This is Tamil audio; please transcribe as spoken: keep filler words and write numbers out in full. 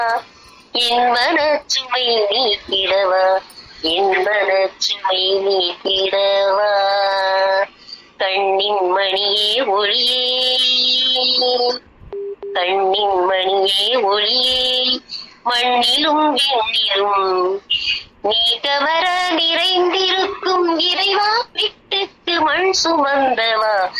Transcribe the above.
என் மனச்சுமை நீக்கிடவா, என் மனச்சுமை நீக்கிடவா. கண்ணின் மணியே ஒளியே, கண்ணின் மணியே ஒளியே, மண்ணிலும் விண்ணிலும் நீ கவர நிறைந்திருக்கும் இறைவா, விட்டுக்கு மண் சுமந்தவா,